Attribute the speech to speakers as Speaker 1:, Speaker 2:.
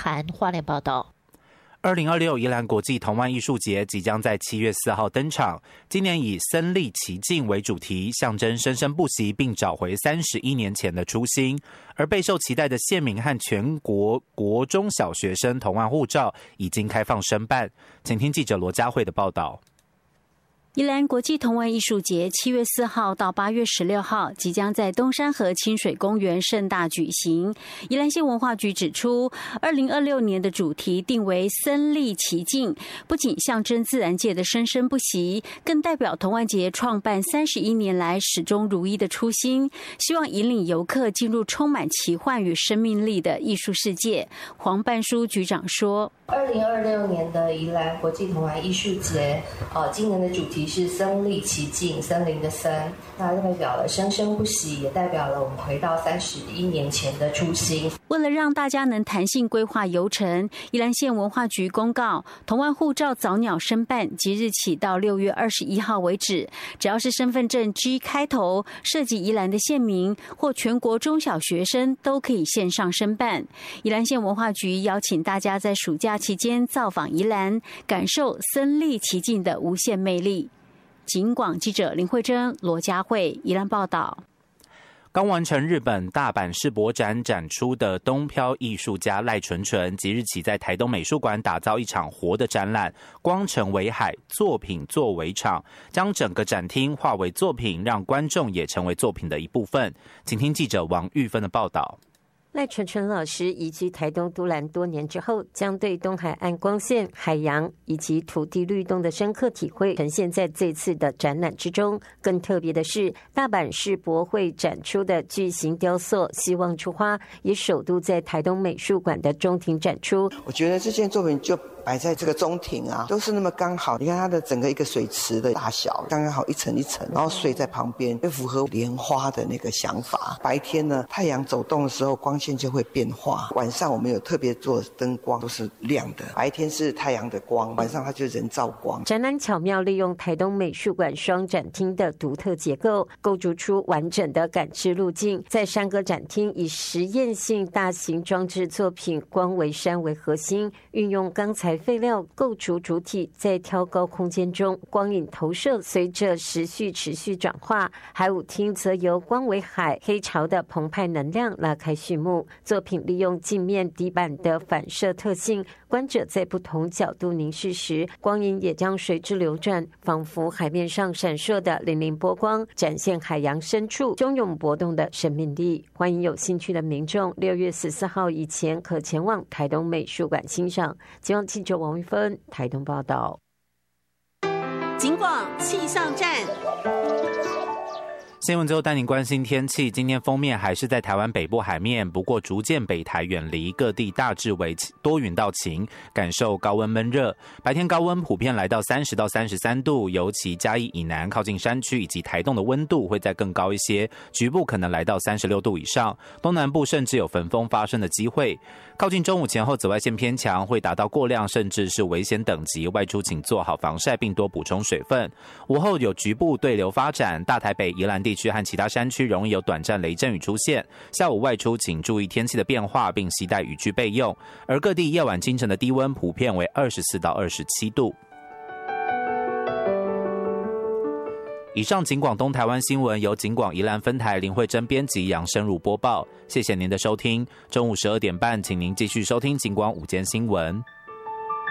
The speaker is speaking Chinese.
Speaker 1: 涵花莲报道。
Speaker 2: 2026宜兰国际童玩艺术节即将在7月4号登场，今年以身历其境为主题，象征生生不息，并找回31年前的初心。而备受期待的县民和全国国中小学生童玩护照已经开放申办，请听记者罗佳慧的报道。
Speaker 3: 宜兰国际童玩艺术节7月4号到8月16号即将在东山河清水公园盛大举行。宜兰县文化局指出，2026年的主题定为身历其境，不仅象征自然界的生生不息，更代表童玩节创办31年来始终如一的初心，希望引领游客进入充满奇幻与生命力的艺术世界。黄半书局长说
Speaker 4: ，2026年的宜兰国际童玩艺术节，今年的主题是身历其境，森林的森，那代表了生生不息，也代表了我们回到31年前的初心。
Speaker 3: 为了让大家能弹性规划游程，宜兰县文化局公告，童玩护照早鸟申办即日起到6月21号为止，只要是身份证 G 开头，涉及宜兰的县民或全国中小学生都可以线上申办。宜兰县文化局邀请大家在暑假期间造访宜兰，感受身历其境的无限魅力。警广记者林慧珍、罗佳慧宜兰报道。
Speaker 2: 刚完成日本大阪世博展展出的东漂艺术家赖纯纯，即日起在台东美术馆打造一场活的展览，光城为海，作品作为场，将整个展厅化为作品，让观众也成为作品的一部分。请听记者王玉芬的报道。
Speaker 5: 赖纯纯老师移居台东都兰多年之后，将对东海岸光线、海洋以及土地律动的深刻体会呈现在这次的展览之中。更特别的是，大阪世博会展出的巨型雕塑《希望之花》也首度在台东美术馆的中庭展出。
Speaker 6: 我觉得这件作品就摆在这个中庭啊，都是那么刚好。你看它的整个一个水池的大小，刚刚好一层一层，然后水在旁边，就符合莲花的那个想法。白天呢，太阳走动的时候，光线就会变化。晚上我们有特别做灯光，都是亮的。白天是太阳的光，晚上它就是人造光。
Speaker 5: 展览巧妙利用台东美术馆双展厅的独特结构，构筑出完整的感知路径。在山歌展厅以实验性大型装置作品光为山为核心，运用钢材废料构筑主体，在挑高空间中光影投射随着持续转化。海舞厅则由光为海黑潮的澎湃能量拉开序幕。作品利用镜面底板的反射特性，观者在不同角度凝视时，光影也将随之流转，仿佛海面上闪烁的粼粼波光，展现海洋深处汹涌波动的生命力。欢迎有兴趣的民众6月14号以前可前往台东美术馆欣赏。希望记者王玉芬台东报道。
Speaker 7: 警广气象站。
Speaker 2: 新闻最后带您关心天气，今天锋面还是在台湾北部海面，不过逐渐北台远离，各地大致为多云到晴，感受高温闷热。白天高温普遍来到30到33度，尤其嘉义以南靠近山区以及台东的温度会再更高一些，局部可能来到36度以上，东南部甚至有焚风发生的机会。靠近中午前后紫外线偏强，会达到过量甚至是危险等级，外出请做好防晒并多补充水分。午后有局部对流发展，大台北、宜兰地区和其他山区容易有短暂雷阵雨出现。下午外出请注意天气的变化，并携带雨具备用。而各地夜晚清晨的低温普遍为24到27度。以上警广东台湾新闻由警广宜兰分台林慧珍编辑，杨生如播报。谢谢您的收听。中午12点半，请您继续收听警广午间新闻。